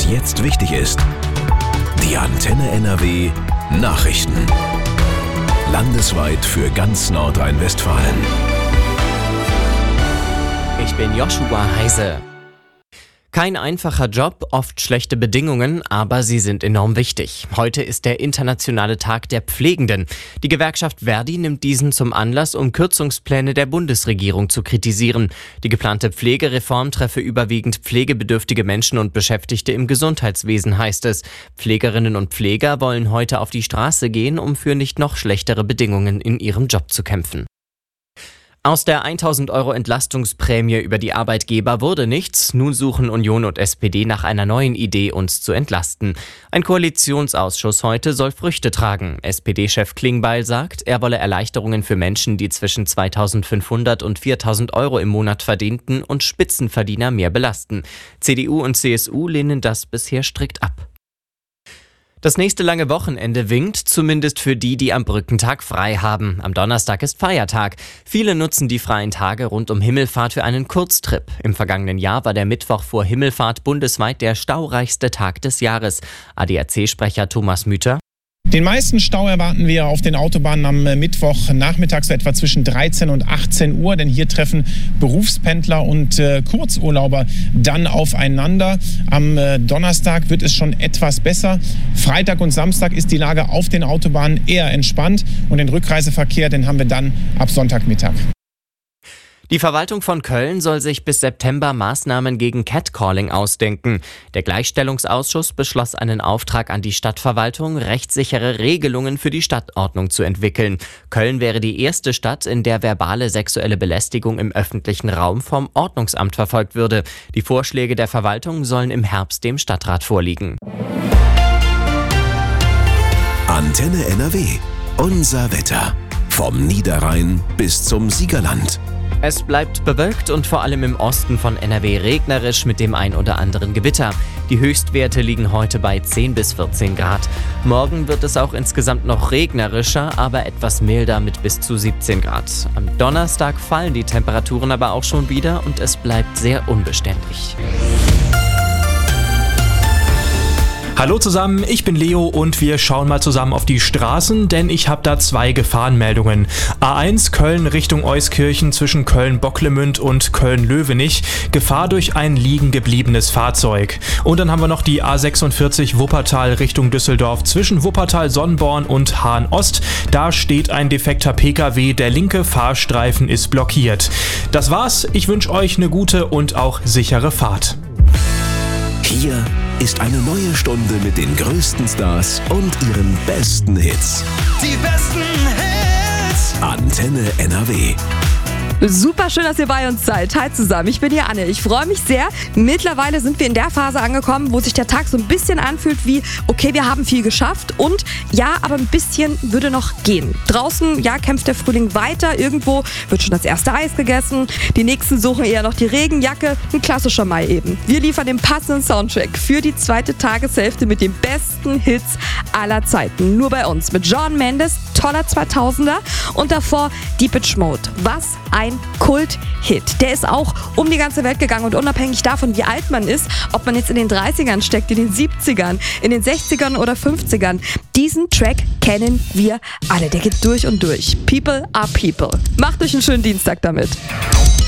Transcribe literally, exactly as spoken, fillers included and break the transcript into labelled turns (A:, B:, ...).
A: jetzt wichtig ist. Die Antenne N R W Nachrichten. Landesweit für ganz Nordrhein-Westfalen.
B: Ich bin Joshua Heise. Kein einfacher Job, oft schlechte Bedingungen, aber sie sind enorm wichtig. Heute ist der internationale Tag der Pflegenden. Die Gewerkschaft Verdi nimmt diesen zum Anlass, um Kürzungspläne der Bundesregierung zu kritisieren. Die geplante Pflegereform treffe überwiegend pflegebedürftige Menschen und Beschäftigte im Gesundheitswesen, heißt es. Pflegerinnen und Pfleger wollen heute auf die Straße gehen, um für nicht noch schlechtere Bedingungen in ihrem Job zu kämpfen. Aus der tausend Euro Entlastungsprämie über die Arbeitgeber wurde nichts. Nun suchen Union und S P D nach einer neuen Idee, uns zu entlasten. Ein Koalitionsausschuss heute soll Früchte tragen. S P D-Chef Klingbeil sagt, er wolle Erleichterungen für Menschen, die zwischen zweitausendfünfhundert und viertausend Euro im Monat verdienten und Spitzenverdiener mehr belasten. C D U und C S U lehnen das bisher strikt ab. Das nächste lange Wochenende winkt, zumindest für die, die am Brückentag frei haben. Am Donnerstag ist Feiertag. Viele nutzen die freien Tage rund um Himmelfahrt für einen Kurztrip. Im vergangenen Jahr war der Mittwoch vor Himmelfahrt bundesweit der staureichste Tag des Jahres. A D A C-Sprecher Thomas Müther.
C: Den meisten Stau erwarten wir auf den Autobahnen am Mittwoch nachmittags so etwa zwischen dreizehn und achtzehn Uhr, denn hier treffen Berufspendler und äh, Kurzurlauber dann aufeinander. Am äh, Donnerstag wird es schon etwas besser. Freitag und Samstag ist die Lage auf den Autobahnen eher entspannt und den Rückreiseverkehr, den haben wir dann ab Sonntagmittag.
B: Die Verwaltung von Köln soll sich bis September Maßnahmen gegen Catcalling ausdenken. Der Gleichstellungsausschuss beschloss einen Auftrag an die Stadtverwaltung, rechtssichere Regelungen für die Stadtordnung zu entwickeln. Köln wäre die erste Stadt, in der verbale sexuelle Belästigung im öffentlichen Raum vom Ordnungsamt verfolgt würde. Die Vorschläge der Verwaltung sollen im Herbst dem Stadtrat vorliegen.
A: Antenne N R W. Unser Wetter. Vom Niederrhein bis zum Siegerland.
B: Es bleibt bewölkt und vor allem im Osten von N R W regnerisch mit dem ein oder anderen Gewitter. Die Höchstwerte liegen heute bei zehn bis vierzehn Grad. Morgen wird es auch insgesamt noch regnerischer, aber etwas milder mit bis zu siebzehn Grad. Am Donnerstag fallen die Temperaturen aber auch schon wieder und es bleibt sehr unbeständig.
D: Hallo zusammen, ich bin Leo und wir schauen mal zusammen auf die Straßen, denn ich habe da zwei Gefahrenmeldungen. A eins Köln Richtung Euskirchen zwischen Köln-Bocklemünd und Köln-Löwenich. Gefahr durch ein liegen gebliebenes Fahrzeug. Und dann haben wir noch die A sechsundvierzig Wuppertal Richtung Düsseldorf zwischen Wuppertal-Sonnborn und Hahn-Ost. Da steht ein defekter P K W, der linke Fahrstreifen ist blockiert. Das war's, ich wünsche euch eine gute und auch sichere Fahrt.
A: Hier ist eine neue Stunde mit den größten Stars und ihren besten Hits.
E: Die besten Hits.
A: Antenne N R W.
F: Super schön, dass ihr bei uns seid. Hi zusammen, ich bin hier Anne. Ich freue mich sehr. Mittlerweile sind wir in der Phase angekommen, wo sich der Tag so ein bisschen anfühlt wie, okay, wir haben viel geschafft und ja, aber ein bisschen würde noch gehen. Draußen, ja, kämpft der Frühling weiter. Irgendwo wird schon das erste Eis gegessen. Die nächsten suchen eher noch die Regenjacke. Ein klassischer Mai eben. Wir liefern den passenden Soundtrack für die zweite Tageshälfte mit den besten Hits aller Zeiten. Nur bei uns mit Shawn Mendes, toller zweitausender und davor Depeche Mode. Was ein Kult-Hit. Der ist auch um die ganze Welt gegangen und unabhängig davon, wie alt man ist, ob man jetzt in den dreißigern steckt, in den siebzigern, in den sechzigern oder fünfzigern, diesen Track kennen wir alle. Der geht durch und durch. People are people. Macht euch einen schönen Dienstag damit.